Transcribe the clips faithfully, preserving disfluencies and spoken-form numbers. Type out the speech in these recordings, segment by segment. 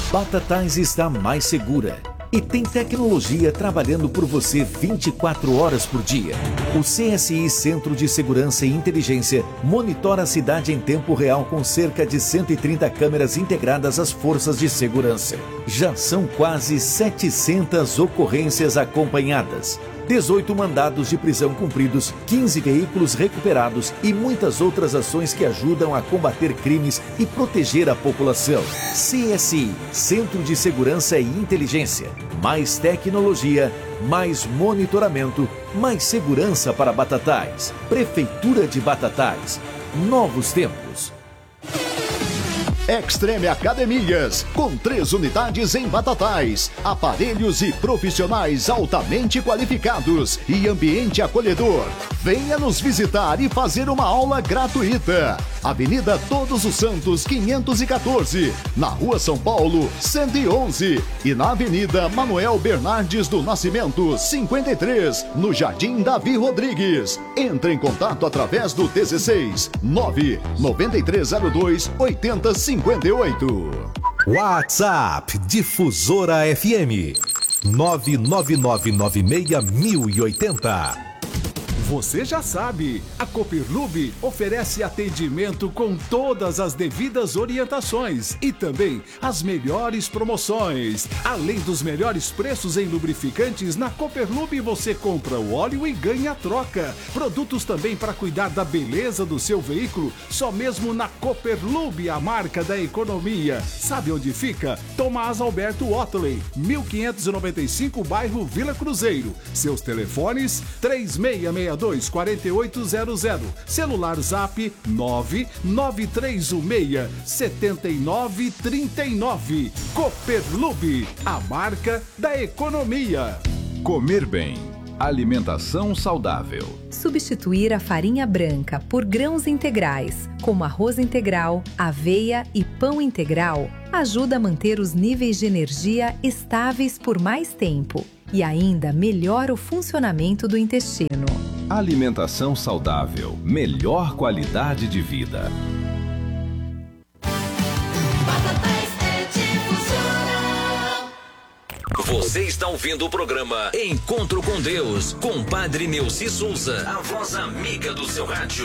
Batatais está mais segura e tem tecnologia trabalhando por você vinte e quatro horas por dia. O C S I Centro de Segurança e Inteligência monitora a cidade em tempo real com cerca de cento e trinta câmeras integradas às forças de segurança. Já são quase setecentas ocorrências acompanhadas, dezoito mandados de prisão cumpridos, quinze veículos recuperados e muitas outras ações que ajudam a combater crimes e proteger a população. C S I, Centro de Segurança e Inteligência. Mais tecnologia, mais monitoramento, mais segurança para Batatais. Prefeitura de Batatais. Novos tempos. Extreme Academias, com três unidades em Batatais, aparelhos e profissionais altamente qualificados e ambiente acolhedor. Venha nos visitar e fazer uma aula gratuita. Avenida Todos os Santos, quinhentos e quatorze, na Rua São Paulo, cento e onze, e na Avenida Manuel Bernardes do Nascimento, cinquenta e três, no Jardim Davi Rodrigues. Entre em contato através do dezesseis, nove nove três zero dois, oito zero cinco oito. WhatsApp Difusora F M nove nove nove nove seis mil e oitenta. Você já sabe, a Copperlube oferece atendimento com todas as devidas orientações e também as melhores promoções. Além dos melhores preços em lubrificantes, na Copperlube você compra o óleo e ganha a troca. Produtos também para cuidar da beleza do seu veículo, só mesmo na Copperlube, a marca da economia. Sabe onde fica? Tomás Alberto Otley, mil quinhentos e noventa e cinco, bairro Vila Cruzeiro. Seus telefones três seis seis dois, quatro oito zero zero. Celular Zap nove nove três um seis, sete nove três nove. Copperlube, a marca da economia. Comer bem. Alimentação saudável. Substituir a farinha branca por grãos integrais, como arroz integral, aveia e pão integral, ajuda a manter os níveis de energia estáveis por mais tempo e ainda melhora o funcionamento do intestino. Alimentação saudável, melhor qualidade de vida. Você está ouvindo o programa Encontro com Deus, com Padre Neuci Souza, a voz amiga do seu rádio.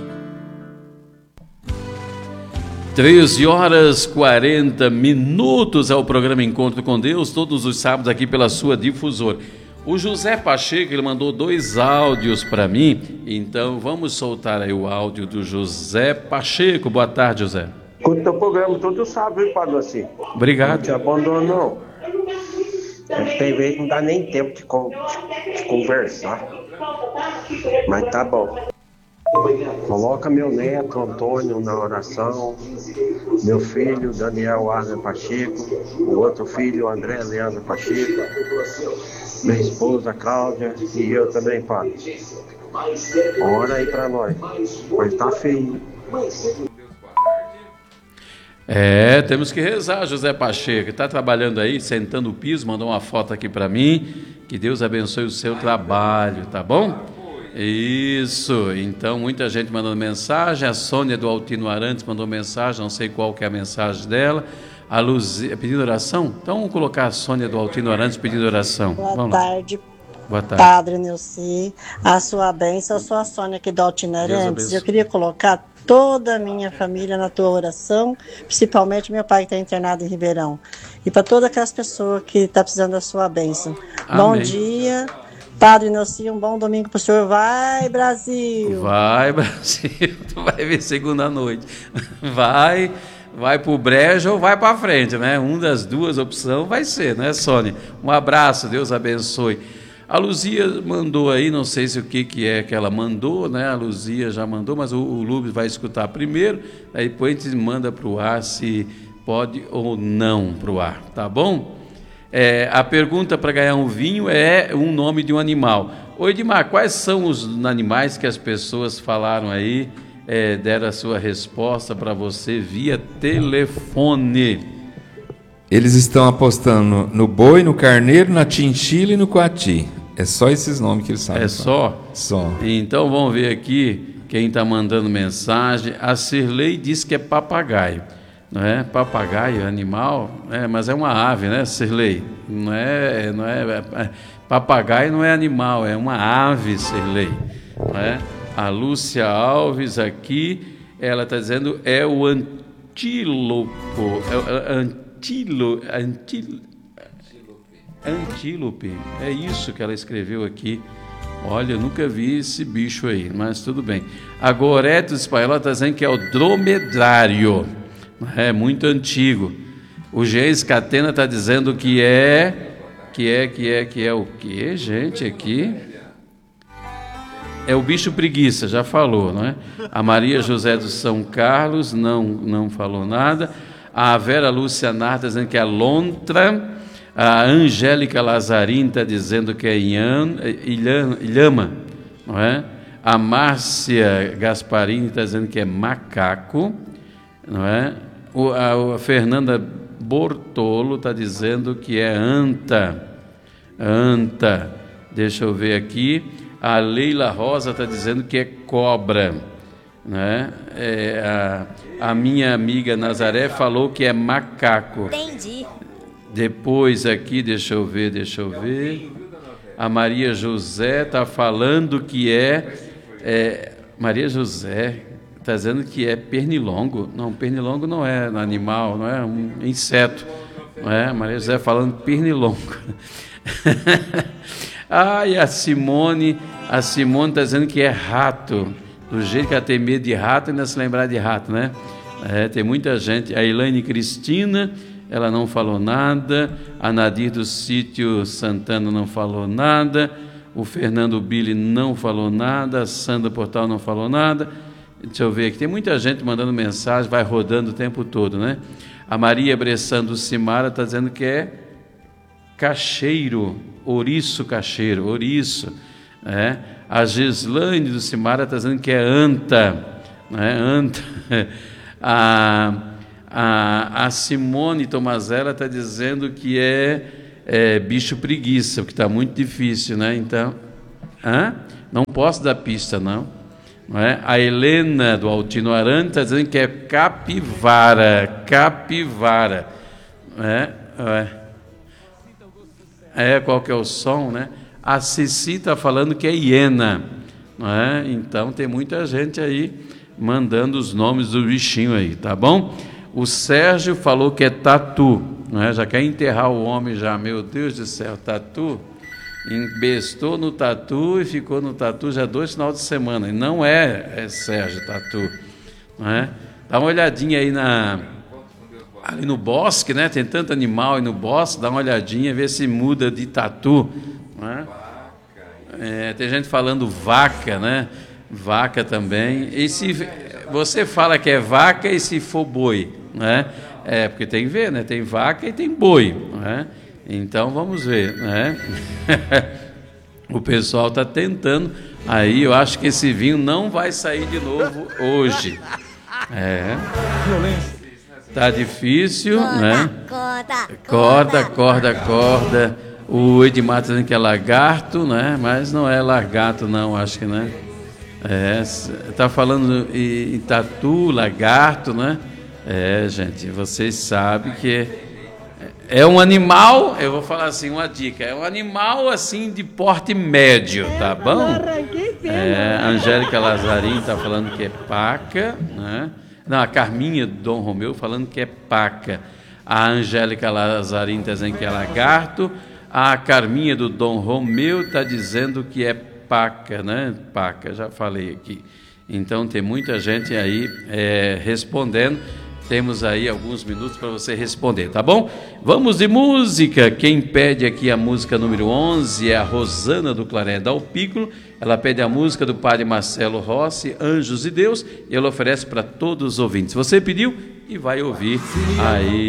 treze horas e quarenta minutos é o programa Encontro com Deus, todos os sábados aqui pela sua Difusora. O José Pacheco, ele mandou dois áudios para mim, então vamos soltar aí o áudio do José Pacheco. Boa tarde, José. Escuta o teu programa todo sábado, Padre assim. Obrigado. Não te abandono, não. Tem vezes que não dá nem tempo de, con- de conversar. Mas tá bom. Coloca meu neto Antônio na oração, meu filho Daniel Arna Pacheco, o outro filho André Leandro Pacheco, minha esposa Cláudia e eu também, Padre. Ora aí pra nós, mas tá feio. É, temos que rezar, José Pacheco. Está trabalhando aí, sentando o piso, mandou uma foto aqui para mim. Que Deus abençoe o seu trabalho, tá bom? Isso, então muita gente mandando mensagem. A Sônia do Altino Arantes mandou mensagem, não sei qual que é a mensagem dela. A Luzia, pedindo oração? Então vamos colocar a Sônia do Altino Arantes pedindo oração. Boa vamos tarde, Boa tarde. Padre Neuci. A sua bênção, eu sou a Sônia aqui do Altino Arantes. Eu queria colocar toda a minha família na tua oração, principalmente meu pai que está internado em Ribeirão. E para todas aquelas pessoas que estão tá precisando da sua bênção. Amém. Bom dia. Padre Neuci, um bom domingo pro senhor. Vai, Brasil! Vai, Brasil! Tu vai ver segunda noite. Vai, vai pro brejo ou vai para frente, né? Uma das duas opções vai ser, né, Sônia? Um abraço, Deus abençoe. A Luzia mandou aí, não sei se o que, que é que ela mandou, né? A Luzia já mandou, mas o, o Lubes vai escutar primeiro, aí depois a gente manda para o ar se pode ou não para o ar, tá bom? É, a pergunta para ganhar um vinho é um nome de um animal. Ô Edmar, quais são os animais que as pessoas falaram aí, é, deram a sua resposta para você via telefone? Eles estão apostando no, no boi, no carneiro, na chinchila e no coati. É só esses nomes que eles sabem. É só? Só. Então vamos ver aqui quem está mandando mensagem. A Cirlei diz que é papagaio. não é? Papagaio, animal, é, mas é uma ave, né, Sirlei? Não é, não é, é, papagaio não é animal, é uma ave, Sirlei, não é? A Lúcia Alves aqui, ela está dizendo é o antílopo, é o antilo, antil, antílope, é isso que ela escreveu aqui. Olha, eu nunca vi esse bicho aí, mas tudo bem. A Goreto Espanhola está dizendo que é o dromedário, é muito antigo. O Jean Scatena está dizendo que é, que é, que é, que é o quê, gente, aqui? É o bicho preguiça, já falou, não é? A Maria José do São Carlos não, não falou nada. A Vera Lúcia Narta está dizendo que é a lontra. A Angélica Lazarini está dizendo que é Ian, Ilhama, Ilhama, não é? A Márcia Gasparini está dizendo que é macaco, não é? O, a, a Fernanda Bortolo está dizendo que é anta, anta. Deixa eu ver aqui. A Leila Rosa está dizendo que é cobra, né? É, a, a minha amiga Nazaré falou que é macaco. Entendi. Depois aqui, deixa eu ver, deixa eu ver. A Maria José está falando que é, é Maria José está dizendo que é pernilongo. Não, pernilongo não é animal, não é um inseto. Não é? Maria José falando pernilongo. Ah, e a Simone, a Simone está dizendo que é rato. Do jeito que ela tem medo de rato, ainda se lembrar de rato, né? É, tem muita gente. A Elaine Cristina, ela não falou nada. A Nadir do Sítio Santana não falou nada. O Fernando Billy não falou nada. A Sandra Portal não falou nada. Deixa eu ver aqui. Tem muita gente mandando mensagem, vai rodando o tempo todo, né? A Maria Bressan do Cimara está dizendo que é cacheiro. Ouriço cacheiro, ouriço. É. A Gislaine do Cimara está dizendo que é anta. Né? Anta. A, a, a Simone Tomazella está dizendo que é, é bicho preguiça, porque está muito difícil, né? Então, hã? Não posso dar pista, não. Não é? A Helena do Altino Arante está dizendo que é capivara, capivara. É, é. É, qual que é o som, né? A Cici está falando que é hiena, não é? Então tem muita gente aí mandando os nomes do bichinho aí, tá bom? O Sérgio falou que é tatu, não é? Já quer enterrar o homem já, meu Deus do céu, tatu. Embestou no tatu e ficou no tatu já dois finais de semana. E não é, é Sérgio tatu, não é? Dá uma olhadinha aí na... ali no bosque, né? Tem tanto animal aí no bosque, dá uma olhadinha, vê se muda de tatu, né? É, tem gente falando vaca, né? Vaca também. E se você fala que é vaca e se for boi, né? É, porque tem que ver, né? Tem vaca e tem boi, né? Então vamos ver, né? O pessoal está tentando. Aí eu acho que esse vinho não vai sair de novo hoje. É. Tá difícil, corda, né? Corda, corda, corda, corda. O Edmar tá dizendo que é lagarto, né? Mas não é lagarto, não, acho que, né? É, tá falando em, em tatu, lagarto, né? É, gente, vocês sabem que é, é um animal, eu vou falar assim, uma dica, é um animal, assim, de porte médio, tá bom? É, a Angélica Lazarini tá falando que é paca, né? Não, a Carminha do Dom Romeu falando que é paca. A Angélica Lazarini está dizendo que é lagarto. A Carminha do Dom Romeu está dizendo que é paca, né? Paca, já falei aqui. Então tem muita gente aí é, respondendo. Temos aí alguns minutos para você responder, tá bom? Vamos de música. Quem pede aqui a música número onze é a Rosana do Claré Dalpículo. Ela pede a música do padre Marcelo Rossi, Anjos e Deus, e ela oferece para todos os ouvintes. Você pediu e vai ouvir aí.